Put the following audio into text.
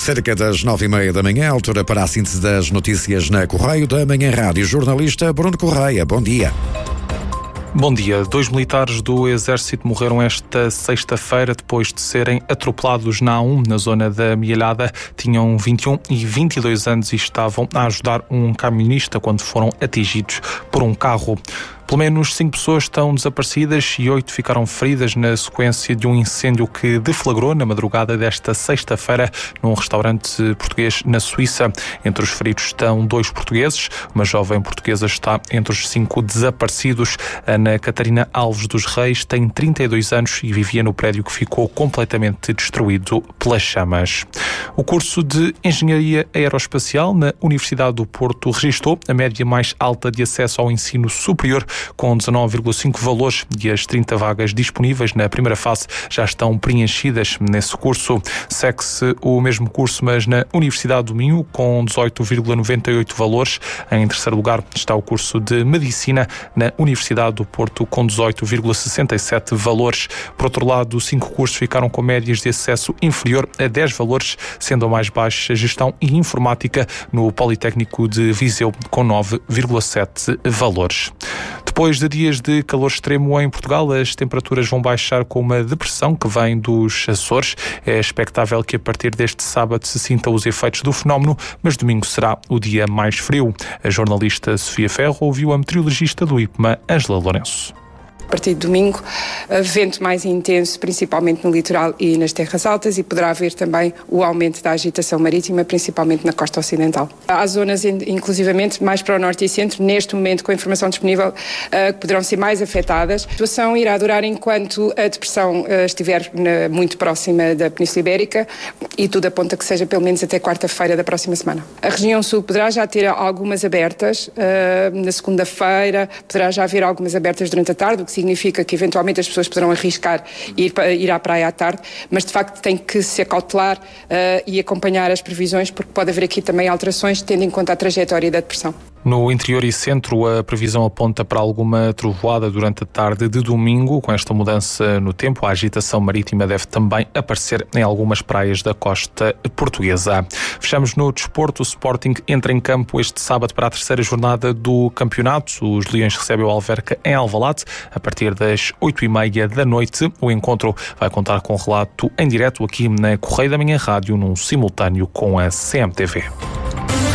Cerca das 9h30 da manhã, altura para a síntese das notícias na Correio da Manhã Rádio. Jornalista Bruno Correia, bom dia. Bom dia. 2 militares do Exército morreram esta sexta-feira depois de serem atropelados na A1, na zona da Mielhada. Tinham 21 e 22 anos e estavam a ajudar um camionista quando foram atingidos por um carro. Pelo menos 5 pessoas estão desaparecidas e 8 ficaram feridas na sequência de um incêndio que deflagrou na madrugada desta sexta-feira num restaurante português na Suíça. Entre os feridos estão 2 portugueses. Uma jovem portuguesa está entre os 5 desaparecidos. Ana Catarina Alves dos Reis tem 32 anos e vivia no prédio que ficou completamente destruído pelas chamas. O curso de Engenharia Aeroespacial na Universidade do Porto registrou a média mais alta de acesso ao ensino superior, com 19,5 valores, e as 30 vagas disponíveis na primeira fase já estão preenchidas nesse curso. Segue-se o mesmo curso, mas na Universidade do Minho, com 18,98 valores. Em terceiro lugar está o curso de Medicina na Universidade do Porto, com 18,67 valores. Por outro lado, 5 cursos ficaram com médias de acesso inferior a 10 valores, sendo a mais baixa Gestão e Informática no Politécnico de Viseu, com 9,7 valores. Depois de dias de calor extremo em Portugal, as temperaturas vão baixar com uma depressão que vem dos Açores. É expectável que a partir deste sábado se sintam os efeitos do fenómeno, mas domingo será o dia mais frio. A jornalista Sofia Ferro ouviu a meteorologista do IPMA, Ângela Lourenço. A partir de domingo, vento mais intenso, principalmente no litoral e nas terras altas, e poderá haver também o aumento da agitação marítima, principalmente na costa ocidental. Há zonas, inclusivamente, mais para o norte e centro, neste momento, com a informação disponível, que poderão ser mais afetadas. A situação irá durar enquanto a depressão estiver muito próxima da Península Ibérica, e tudo aponta que seja pelo menos até quarta-feira da próxima semana. A região sul poderá já ter algumas abertas, na segunda-feira poderá já haver algumas abertas durante a tarde, o que significa que eventualmente as pessoas poderão arriscar ir à praia à tarde, mas de facto tem que se acautelar e acompanhar as previsões, porque pode haver aqui também alterações tendo em conta a trajetória da depressão. No interior e centro, a previsão aponta para alguma trovoada durante a tarde de domingo. Com esta mudança no tempo, a agitação marítima deve também aparecer em algumas praias da costa portuguesa. Fechamos no desporto. O Sporting entra em campo este sábado para a terceira jornada do campeonato. Os Leões recebem o Alverca em Alvalade a partir das 8h30 da noite. O encontro vai contar com relato em direto aqui na Correio da Manhã Rádio, num simultâneo com a CMTV.